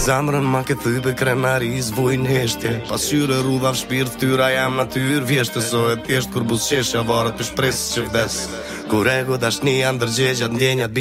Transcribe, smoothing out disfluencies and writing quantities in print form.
Zamrën ma ke thype krenari zvojnë heshtje Pasqyre rrudha v shpirt tyra jam natyr Vjeshtë so e thjesht kur buzqeshja varet për shpresë që vdes Kur ego dashnia ndërgjegjat ndjenjat